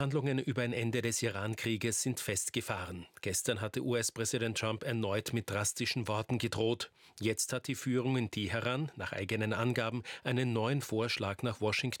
Verhandlungen über ein Ende des Iran-Krieges sind festgefahren. Gestern hatte US-Präsident Trump erneut mit drastischen Worten gedroht. Jetzt hat die Führung in Teheran, nach eigenen Angaben, einen neuen Vorschlag nach Washington